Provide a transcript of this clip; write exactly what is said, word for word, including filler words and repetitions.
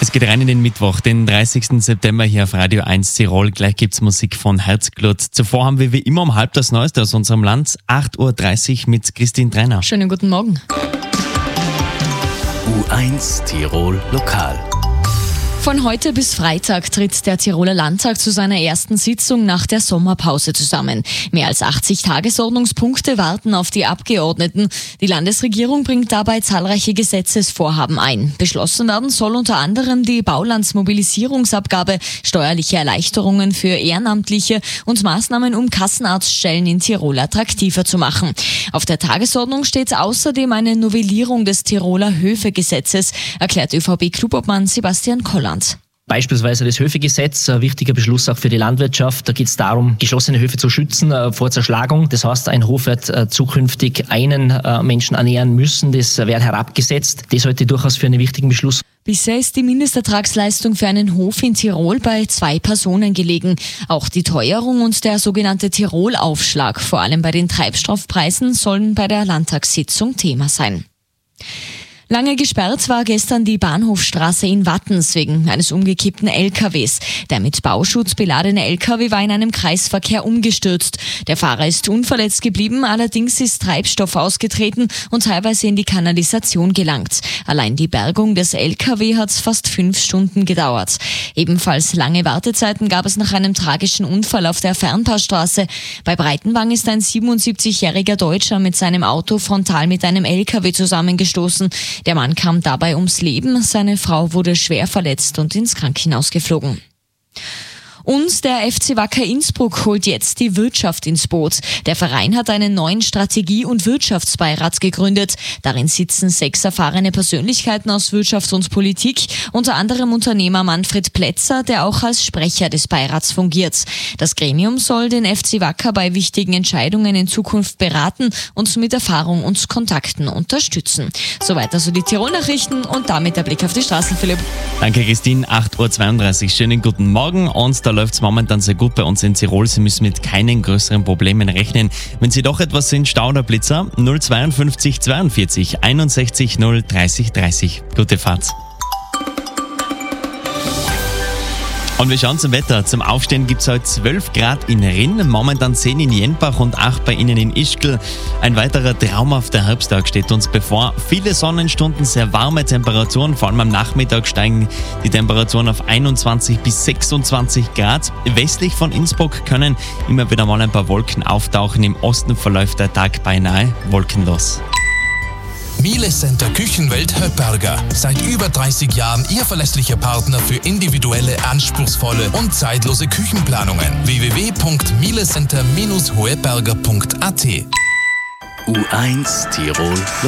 Es geht rein in den Mittwoch, den dreißigsten September hier auf Radio eins Tirol. Gleich gibt's Musik von Herzglut. Zuvor haben wir wie immer um halb das Neueste aus unserem Land. acht Uhr dreißig mit Christine Trainer. Schönen guten Morgen. U eins Tirol Lokal. Von heute bis Freitag tritt der Tiroler Landtag zu seiner ersten Sitzung nach der Sommerpause zusammen. Mehr als achtzig Tagesordnungspunkte warten auf die Abgeordneten. Die Landesregierung bringt dabei zahlreiche Gesetzesvorhaben ein. Beschlossen werden soll unter anderem die Baulandsmobilisierungsabgabe, steuerliche Erleichterungen für Ehrenamtliche und Maßnahmen, um Kassenarztstellen in Tirol attraktiver zu machen. Auf der Tagesordnung steht außerdem eine Novellierung des Tiroler Höfegesetzes, erklärt ÖVP-Clubobmann Sebastian Kolland. Beispielsweise das Höfegesetz, ein wichtiger Beschluss auch für die Landwirtschaft. Da geht es darum, geschlossene Höfe zu schützen äh, vor Zerschlagung. Das heißt, ein Hof wird äh, zukünftig einen äh, Menschen ernähren müssen. Das äh, wird herabgesetzt. Das halte ich durchaus für einen wichtigen Beschluss. Bisher ist die Mindestertragsleistung für einen Hof in Tirol bei zwei Personen gelegen. Auch die Teuerung und der sogenannte Tirol-Aufschlag, vor allem bei den Treibstoffpreisen, sollen bei der Landtagssitzung Thema sein. Lange gesperrt war gestern die Bahnhofstraße in Wattens wegen eines umgekippten L K Ws. Der mit Bauschutt beladene L K W war in einem Kreisverkehr umgestürzt. Der Fahrer ist unverletzt geblieben, allerdings ist Treibstoff ausgetreten und teilweise in die Kanalisation gelangt. Allein die Bergung des L K W hat fast fünf Stunden gedauert. Ebenfalls lange Wartezeiten gab es nach einem tragischen Unfall auf der Fernpassstraße. Bei Breitenwang ist ein siebenundsiebzigjähriger Deutscher mit seinem Auto frontal mit einem L K W zusammengestoßen. Der Mann kam dabei ums Leben, seine Frau wurde schwer verletzt und ins Krankenhaus geflogen. Und der F C Wacker Innsbruck holt jetzt die Wirtschaft ins Boot. Der Verein hat einen neuen Strategie- und Wirtschaftsbeirat gegründet. Darin sitzen sechs erfahrene Persönlichkeiten aus Wirtschaft und Politik, unter anderem Unternehmer Manfred Plätzer, der auch als Sprecher des Beirats fungiert. Das Gremium soll den F C Wacker bei wichtigen Entscheidungen in Zukunft beraten und mit Erfahrung und Kontakten unterstützen. Soweit also die Tirol-Nachrichten und damit der Blick auf die Straßen, Philipp. Danke Christine, acht Uhr zweiunddreißig. Schönen guten Morgen und da läuft es momentan sehr gut bei uns in Tirol. Sie müssen mit keinen größeren Problemen rechnen. Wenn Sie doch etwas sind, Stau oder Blitzer, null zweiundfünfzig zweiundvierzig einundsechzig null dreißig dreißig. Gute Fahrt. Und wir schauen zum Wetter. Zum Aufstehen gibt es heute zwölf Grad in Rinn, momentan zehn in Jenbach und acht bei Ihnen in Ischgl. Ein weiterer traumhafter Herbsttag steht uns bevor. Viele Sonnenstunden, sehr warme Temperaturen, vor allem am Nachmittag steigen die Temperaturen auf einundzwanzig bis sechsundzwanzig Grad. Westlich von Innsbruck können immer wieder mal ein paar Wolken auftauchen. Im Osten verläuft der Tag beinahe wolkenlos. Miele Center Küchenwelt Höpperger. Seit über dreißig Jahren Ihr verlässlicher Partner für individuelle, anspruchsvolle und zeitlose Küchenplanungen. w w w punkt mielecenter Bindestrich hoeberger punkt a t U eins Tirol